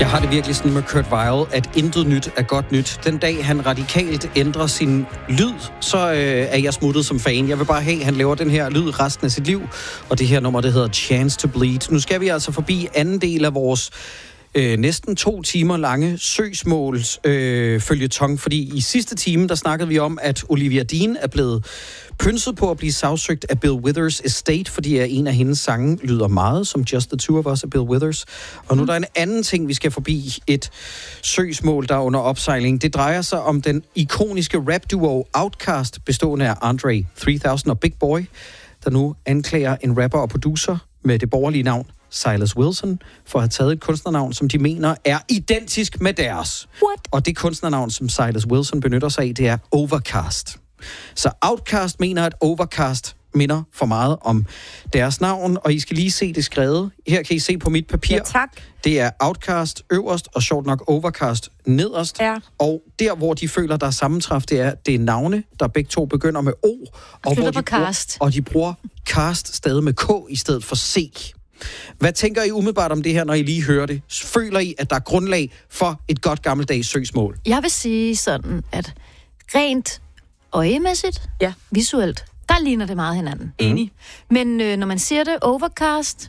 Jeg har det virkelig sådan med Kurt Weill, at intet nyt er godt nyt. Den dag, han radikalt ændrer sin lyd, så er jeg smuttet som fan. Jeg vil bare have, at han laver den her lyd resten af sit liv. Og det her nummer, det hedder Chance to Bleed. Nu skal vi altså forbi anden del af vores næsten 2 timer lange søgsmåls føljeton, fordi i sidste time, der snakkede vi om, at Olivia Dean er blevet pynset på at blive sagsøgt af Bill Withers estate, fordi en af hendes sange lyder meget som Just the Two of Us af Bill Withers. Og nu er der en anden ting, vi skal forbi, et søgsmål, der er under opsejling. Det drejer sig om den ikoniske rap-duo Outkast, bestående af Andre 3000 og Big Boy, der nu anklager en rapper og producer med det borgerlige navn Silas Wilson, for at have taget et kunstnernavn, som de mener er identisk med deres. What? Og det kunstnernavn, som Silas Wilson benytter sig af, det er Overcast. Så Outkast mener, at Overcast minder for meget om deres navn, og I skal lige se det skrevet. Her kan I se på mit papir. Ja, tak. Det er Outkast øverst, og sjovt nok Overcast nederst. Ja. Og der, hvor de føler, der er sammentræf, det er navne, der begge to begynder med O, og de bruger cast stadig med K i stedet for C. Hvad tænker I umiddelbart om det her, når I lige hører det? Føler I, at der er grundlag for et godt gammeldags søgsmål? Jeg vil sige sådan, at rent øjemæssigt, visuelt, der ligner det meget hinanden. Enig. Men når man siger det, Overcast,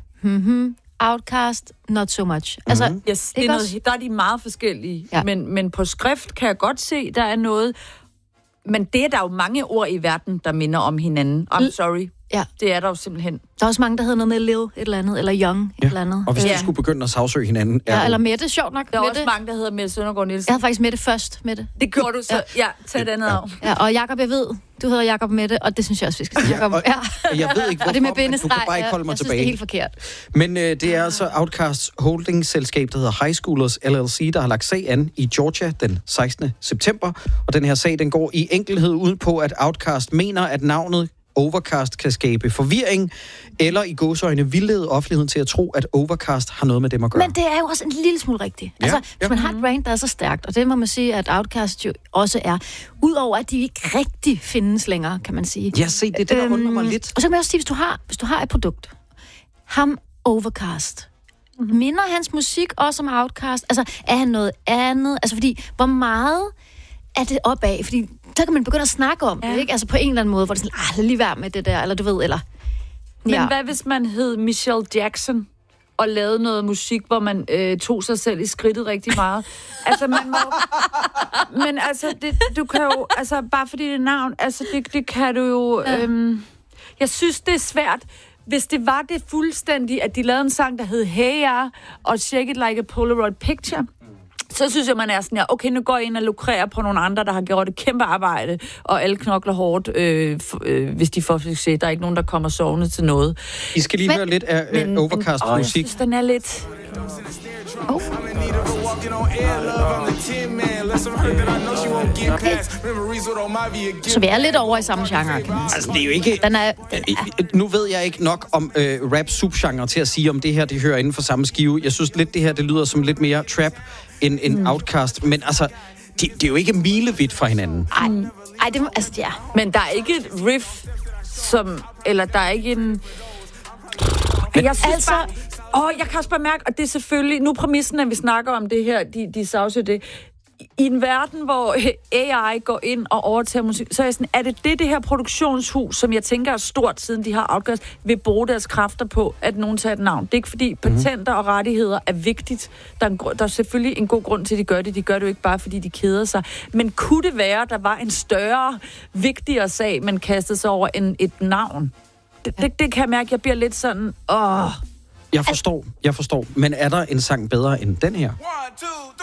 Outkast, not so much. Altså, yes, det er noget, der er de meget forskellige. Ja. Men på skrift kan jeg godt se, der er noget. Men det er der jo mange ord i verden, der minder om hinanden. I'm sorry. Ja. Det er der jo simpelthen. Der er også mange, der hedder noget med Lil et eller andet, eller Young et eller andet. Og hvis de skulle begynde at sagsøge hinanden... eller Mette, sjovt nok. Der er også mange, der hedder Mette Søndergaard Nielsen. Jeg havde faktisk Mette først, Mette. Det gjorde du så. Ja, tag det andet af. Ja, og Jakob, jeg ved, du hedder Jakob Mette, og det synes jeg også, vi skal sige. Jakob. Jeg ved ikke, hvorfor, og det med men du kan bare ikke holde mig jeg tilbage. Synes, det er helt forkert. Men det er altså Outcasts holdingselskab, der hedder High Schoolers LLC, der har lagt sag an i Georgia den 16. september. Og den her sag, den går i enkelhed ud på, at Outkast mener, at navnet Overcast kan skabe forvirring, eller i gåseøjne vildlede offentligheden til at tro, at Overcast har noget med dem at gøre. Men det er jo også en lille smule rigtigt. Altså, hvis man har et brand, der er så stærkt, og det må man sige, at Outkast jo også er, udover at de ikke rigtig findes længere, kan man sige. Ja, se, det er det, der undrer mig lidt. Og så kan man også sige, hvis du har et produkt, ham Overcast, minder hans musik også om Outkast? Altså, er han noget andet? Altså, fordi, hvor meget er det opad? Fordi så kan man begynde at snakke om det, ikke? Altså på en eller anden måde, hvor det er sådan, lad lige være med det der, eller du ved, eller... Men hvad hvis man hed Michelle Jackson og lavede noget musik, hvor man tog sig selv i skridtet rigtig meget? Altså, man må... Men altså, du kan jo... Altså, bare fordi det er navn, altså, det kan du jo... Jeg synes, det er svært. Hvis det var det fuldstændig, at de lavede en sang, der hed Hey Ya, og Shake It Like a Polaroid Picture, så synes jeg, man er sådan, okay, nu går jeg ind og lukrerer på nogle andre, der har gjort et kæmpe arbejde, og alle knokler hårdt, hvis de får succes. Der er ikke nogen, der kommer sovende til noget. I skal lige høre lidt af Overcast musik. Jeg synes, den er lidt... Så vi er lidt over i samme genre, kan man sige. Altså, det er jo ikke... Nu ved jeg ikke nok om rap-subgenre til at sige, om det her, det hører inden for samme skive. Jeg synes lidt, det her, det lyder som lidt mere trap end Outkast. Men altså, det er jo ikke milevidt fra hinanden. Ej, det må... Altså, ja. Men der er ikke et riff, som... Eller der er ikke en... Men, jeg synes altså... jeg kan også bare mærke, og det er selvfølgelig... Nu præmissen, at vi snakker om det her, de sagsøger det. I en verden, hvor AI går ind og overtager musik, så er jeg sådan, er det her produktionshus, som jeg tænker er stort, siden de har Outkast, vil bruge deres kræfter på, at nogen tager et navn? Det er ikke fordi patenter og rettigheder er vigtigt. Der er selvfølgelig en god grund til, at de gør det. De gør det jo ikke bare, fordi de keder sig. Men kunne det være, at der var en større, vigtigere sag, man kastede sig over end et navn? Det kan jeg mærke, jeg bliver lidt sådan, Jeg forstår. Men er der en sang bedre end den her?